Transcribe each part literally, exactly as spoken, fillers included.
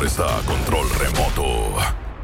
está a control remoto.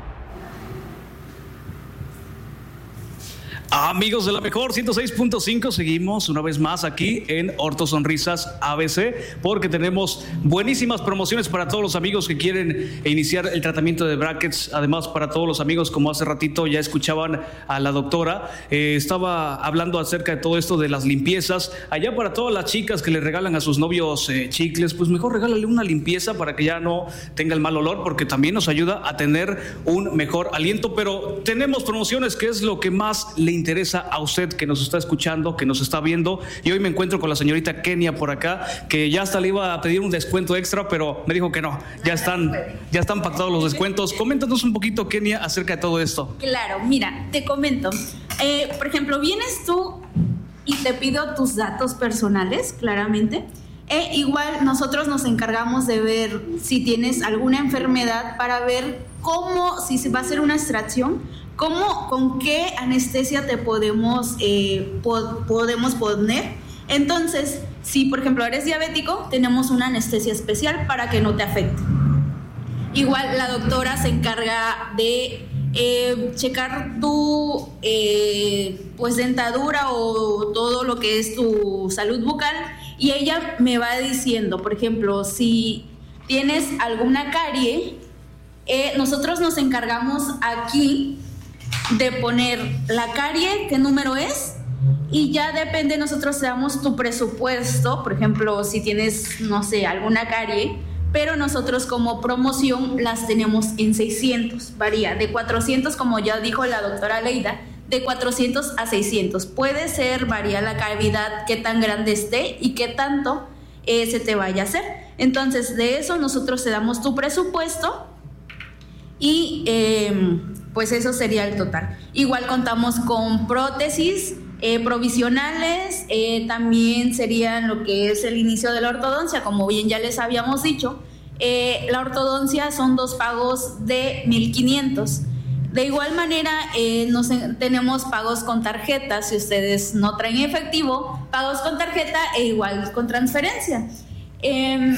Amigos de la mejor ciento seis punto cinco, seguimos una vez más aquí en Ortosonrisas A B C porque tenemos buenísimas promociones para todos los amigos que quieren iniciar el tratamiento de brackets. Además, para todos los amigos, como hace ratito ya escuchaban a la doctora, eh, estaba hablando acerca de todo esto de las limpiezas. Allá para todas las chicas que le regalan a sus novios eh, chicles, pues mejor regálale una limpieza para que ya no tenga el mal olor, porque también nos ayuda a tener un mejor aliento. Pero tenemos promociones, que es lo que más le interesa a usted que nos está escuchando, que nos está viendo. Y hoy me encuentro con la señorita Kenia por acá, que ya hasta le iba a pedir un descuento extra, pero me dijo que no, ya están, ya están pactados los descuentos. Coméntanos un poquito, Kenia, acerca de todo esto. Claro, mira, te comento. Eh, por ejemplo, vienes tú y te pido tus datos personales, claramente. E igual nosotros nos encargamos de ver si tienes alguna enfermedad para ver cómo, si se va a hacer una extracción, cómo, con qué anestesia te podemos, eh, po- podemos poner. Entonces, si por ejemplo eres diabético, tenemos una anestesia especial para que no te afecte. Igual la doctora se encarga de eh, checar tu eh, pues dentadura o todo lo que es tu salud bucal, y ella me va diciendo, por ejemplo, si tienes alguna carie, eh, nosotros nos encargamos aquí de poner la carie, qué número es, y ya depende, nosotros te damos tu presupuesto. Por ejemplo, si tienes, no sé, alguna carie, pero nosotros como promoción las tenemos en seiscientos, varía de cuatrocientos, como ya dijo la doctora Leida, de cuatrocientos a seiscientos. Puede ser, varía la cavidad, qué tan grande esté y qué tanto eh, se te vaya a hacer. Entonces, de eso nosotros te damos tu presupuesto y eh, pues eso sería el total. Igual contamos con prótesis eh, provisionales, eh, también serían lo que es el inicio de la ortodoncia, como bien ya les habíamos dicho. Eh, la ortodoncia son dos pagos de mil quinientos. De igual manera, eh, nos, tenemos pagos con tarjeta, si ustedes no traen efectivo, pagos con tarjeta e igual con transferencia. Eh,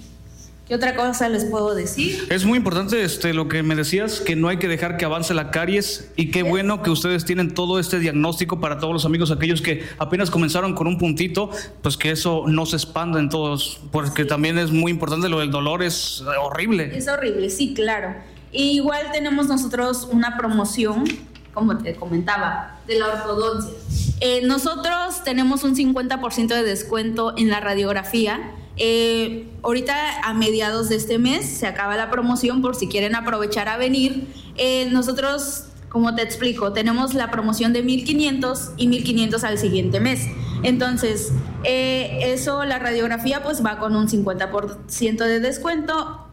¿Qué otra cosa les puedo decir? Es muy importante este, lo que me decías, que no hay que dejar que avance la caries, y qué bueno que ustedes tienen todo este diagnóstico para todos los amigos, aquellos que apenas comenzaron con un puntito, pues que eso no se expanda en todos, porque también es muy importante. Lo del dolor es horrible. Es horrible, sí, claro. Y igual tenemos nosotros una promoción, como te comentaba, de la ortodoncia. Eh, nosotros tenemos un cincuenta por ciento de descuento en la radiografía. Eh, ahorita a mediados de este mes se acaba la promoción, por si quieren aprovechar a venir. Eh, nosotros, como te explico, tenemos la promoción de mil quinientos y mil quinientos al siguiente mes. Entonces, eh, eso, la radiografía pues va con un cincuenta por ciento de descuento.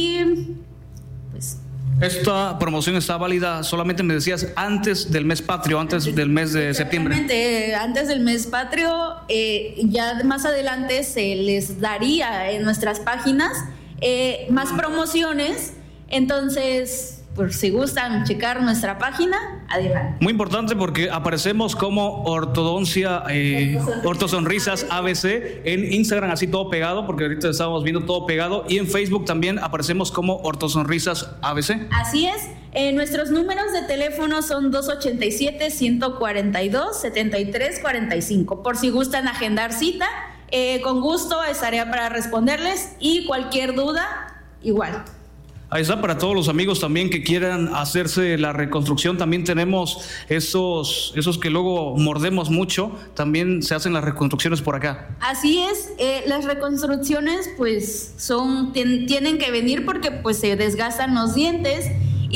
Y pues esta promoción está válida, solamente me decías, antes del mes patrio, antes del mes de septiembre. Exactamente, antes del mes patrio. Eh, ya más adelante se les daría en nuestras páginas eh, más promociones. Entonces, pues si gustan checar nuestra página, adelante. Muy importante, porque aparecemos como Ortodoncia, eh, Ortosonrisas A B C en Instagram, así todo pegado, porque ahorita estábamos viendo todo pegado, y en Facebook también aparecemos como Ortosonrisas A B C. Así es. Eh, nuestros números de teléfono son dos ochenta y siete, ciento cuarenta y dos, setenta y tres cuarenta y cinco. Por si gustan agendar cita, eh, con gusto estaré para responderles, y cualquier duda, igual. Ahí está, para todos los amigos también que quieran hacerse la reconstrucción. También tenemos esos, esos que luego mordemos mucho, también se hacen las reconstrucciones por acá. Así es, eh, las reconstrucciones pues son, ten, tienen que venir porque pues se desgastan los dientes,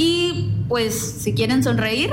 y pues si quieren sonreír,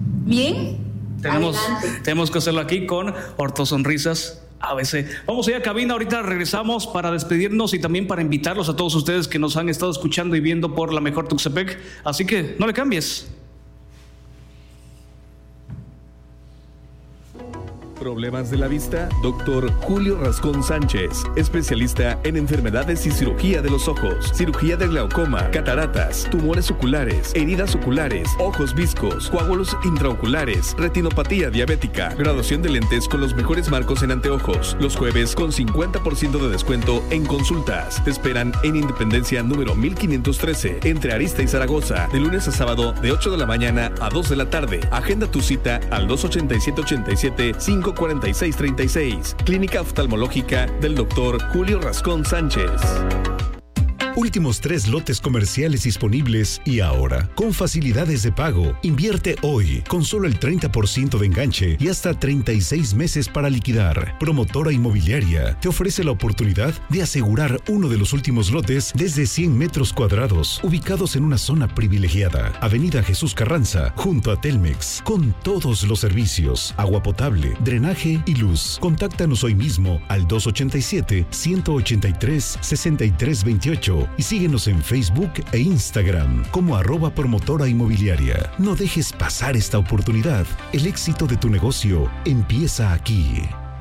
bien, tenemos, adelante. tenemos que hacerlo aquí con Ortosonrisas A B C. Vamos a ir a cabina, ahorita regresamos para despedirnos y también para invitarlos a todos ustedes que nos han estado escuchando y viendo por la mejor Tuxtepec, así que no le cambies. ¿Problemas de la vista? Doctor Julio Rascón Sánchez, especialista en enfermedades y cirugía de los ojos, cirugía de glaucoma, cataratas, tumores oculares, heridas oculares, ojos viscos, coágulos intraoculares, retinopatía diabética, graduación de lentes con los mejores marcos en anteojos. Los jueves con cincuenta por ciento de descuento en consultas. Te esperan en Independencia número mil quinientos trece, entre Arista y Zaragoza, de lunes a sábado de ocho de la mañana a dos de la tarde. Agenda tu cita al dos ochenta y siete ochenta y siete cinco cuarenta y seis treinta y seis. Clínica Oftalmológica del doctor Julio Rascón Sánchez. Últimos tres lotes comerciales disponibles y ahora, con facilidades de pago. Invierte hoy, con solo el treinta por ciento de enganche y hasta treinta y seis meses para liquidar. Promotora Inmobiliaria te ofrece la oportunidad de asegurar uno de los últimos lotes desde cien metros cuadrados, ubicados en una zona privilegiada. Avenida Jesús Carranza, junto a Telmex, con todos los servicios, agua potable, drenaje y luz. Contáctanos hoy mismo al dos ochenta y siete, ciento ochenta y tres, sesenta y tres veintiocho. Y síguenos en Facebook e Instagram como arroba promotora inmobiliaria. No dejes pasar esta oportunidad. El éxito de tu negocio empieza aquí.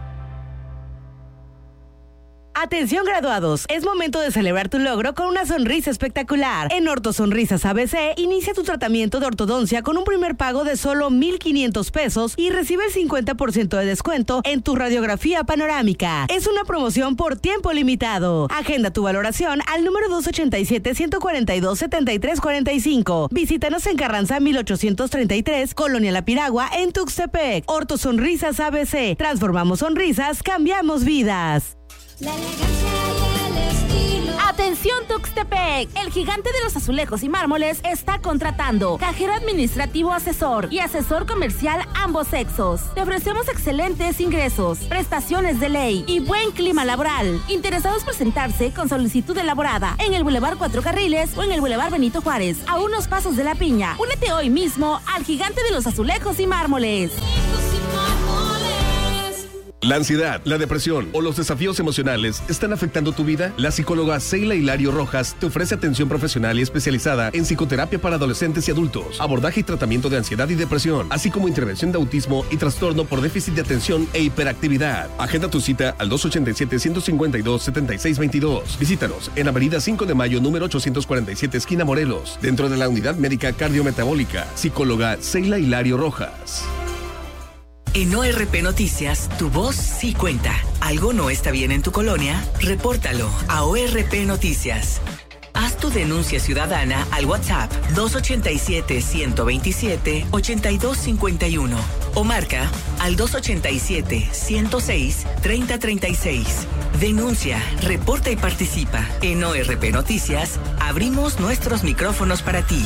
Atención graduados, es momento de celebrar tu logro con una sonrisa espectacular. En Ortosonrisas A B C, inicia tu tratamiento de ortodoncia con un primer pago de solo mil quinientos pesos y recibe el cincuenta por ciento de descuento en tu radiografía panorámica. Es una promoción por tiempo limitado. Agenda tu valoración al número dos ochenta y siete, ciento cuarenta y dos, setenta y tres cuarenta y cinco. Visítanos en Carranza mil ochocientos treinta y tres, Colonia La Piragua, en Tuxtepec. Ortosonrisas A B C, transformamos sonrisas, cambiamos vidas. La elegancia y el estilo. Atención Tuxtepec, el gigante de los azulejos y mármoles está contratando cajero administrativo asesor y asesor comercial ambos sexos. Te ofrecemos excelentes ingresos, prestaciones de ley y buen clima laboral. Interesados presentarse con solicitud elaborada en el Boulevard Cuatro Carriles o en el Boulevard Benito Juárez, a unos pasos de La Piña. Únete hoy mismo al gigante de los azulejos y mármoles. La ansiedad, la depresión o los desafíos emocionales están afectando tu vida. La psicóloga Seila Hilario Rojas te ofrece atención profesional y especializada en psicoterapia para adolescentes y adultos, abordaje y tratamiento de ansiedad y depresión, así como intervención de autismo y trastorno por déficit de atención e hiperactividad. Agenda tu cita al dos ochenta y siete, ciento cincuenta y dos, setenta y seis veintidós. Visítanos en Avenida cinco de Mayo, número ochocientos cuarenta y siete, esquina Morelos, dentro de la Unidad Médica Cardiometabólica. Psicóloga Seila Hilario Rojas. En O R P Noticias, tu voz sí cuenta. ¿Algo no está bien en tu colonia? Repórtalo a O R P Noticias. Haz tu denuncia ciudadana al WhatsApp dos ochenta y siete, ciento veintisiete, ochenta y dos cincuenta y uno o marca al dos ochenta y siete, ciento seis, treinta treinta y seis. Denuncia, reporta y participa. En O R P Noticias, abrimos nuestros micrófonos para ti.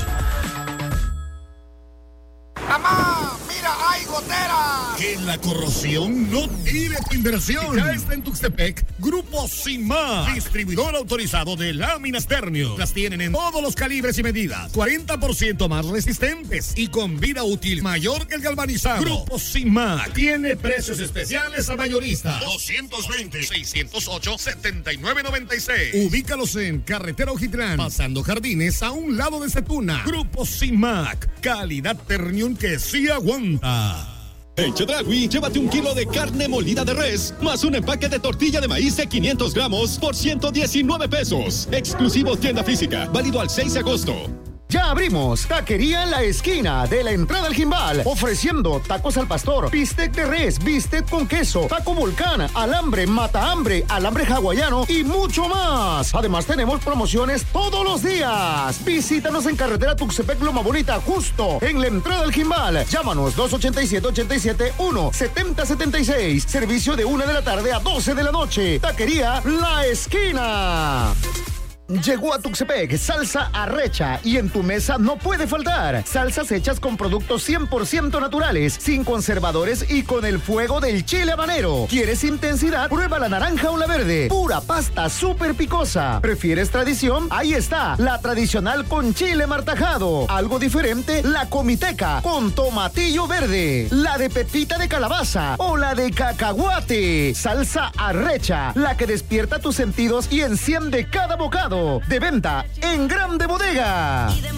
¡Mamá! ¡Mira, hay goteras! Que la corrosión no tire tu inversión. Ya está en Tuxtepec Grupo Simar, distribuidor autorizado de láminas Ternium. Las tienen en todos los calibres y medidas, cuarenta por ciento más resistentes y con vida útil mayor que el galvanizado. Grupo Simar tiene precios especiales a mayoristas. doscientos veinte, seiscientos ocho, setenta y nueve noventa y seis. Ubícalos en Carretera Ojitlán, pasando Jardines, a un lado de Setuna. Grupo Simac, calidad Ternium que sí aguanta. En Chedraui, llévate un kilo de carne molida de res, más un empaque de tortilla de maíz de quinientos gramos por ciento diecinueve pesos. Exclusivo tienda física, válido al seis de agosto. Ya abrimos Taquería La Esquina de la entrada al Jimbal, ofreciendo tacos al pastor, bistec de res, bistec con queso, taco volcán, alambre, mata hambre, alambre hawaiano y mucho más. Además tenemos promociones todos los días. Visítanos en carretera Tuxtepec Loma Bonita, justo en la entrada al Jimbal. Llámanos dos ochenta y siete, ochenta y siete, uno, setenta setenta y seis. Servicio de una de la tarde a doce de la noche. Taquería La Esquina. Llegó a Tuxtepec salsa arrecha y en tu mesa no puede faltar. Salsas hechas con productos cien por ciento naturales, sin conservadores y con el fuego del chile habanero. ¿Quieres intensidad? Prueba la naranja o la verde. Pura pasta súper picosa. ¿Prefieres tradición? Ahí está, la tradicional con chile martajado. Algo diferente, la comiteca con tomatillo verde. La de pepita de calabaza o la de cacahuate. Salsa arrecha, la que despierta tus sentidos y enciende cada bocado. De venta en Grande Bodega.